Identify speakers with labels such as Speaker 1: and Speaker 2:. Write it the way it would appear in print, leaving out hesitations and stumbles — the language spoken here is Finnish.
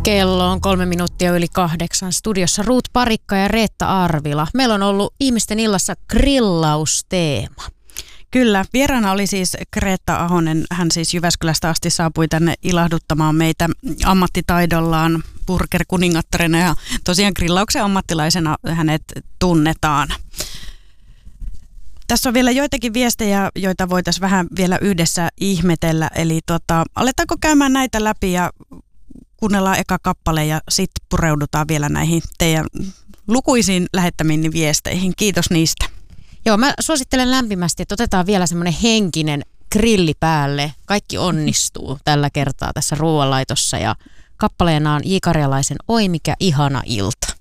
Speaker 1: Kello on 3 minuuttia yli 8. Studiossa Ruut Parikka ja Reetta Arvila. Meillä on ollut ihmisten illassa grillausteema.
Speaker 2: Kyllä, vieraana oli siis Greta Ahonen. Hän siis Jyväskylästä asti saapui tänne ilahduttamaan meitä ammattitaidollaan burger-kuningattarina ja tosiaan grillauksen ammattilaisena hänet tunnetaan. Tässä on vielä joitakin viestejä, joita voitaisiin vähän vielä yhdessä ihmetellä. Eli aletaanko käymään näitä läpi ja kuunnellaan eka kappale ja sitten pureudutaan vielä näihin teidän lukuisiin lähettämiin viesteihin. Kiitos niistä.
Speaker 1: Joo, mä suosittelen lämpimästi, että otetaan vielä semmoinen henkinen grilli päälle. Kaikki onnistuu tällä kertaa tässä ruoanlaitossa ja kappaleena on J. Karjalaisen Oi mikä ihana ilta.